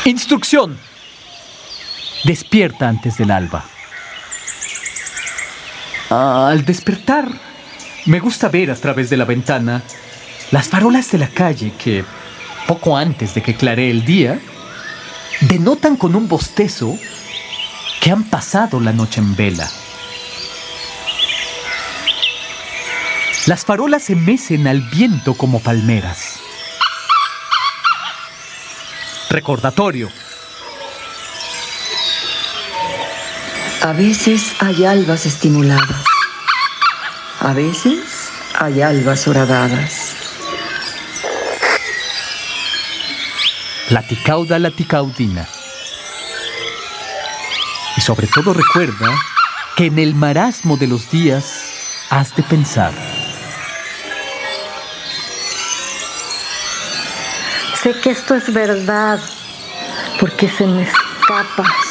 Instrucción. Despierta antes del alba. Al despertar, me gusta ver a través de la ventana las farolas de la calle que, poco antes de que claree el día, denotan con un bostezo que han pasado la noche en vela. Las farolas se mecen al viento como palmeras. Recordatorio. A veces hay albas estimuladas. A veces hay albas horadadas. Laticauda laticaudina. Y sobre todo recuerda que en el marasmo de los días has de pensar. Sé que esto es verdad, porque se me escapa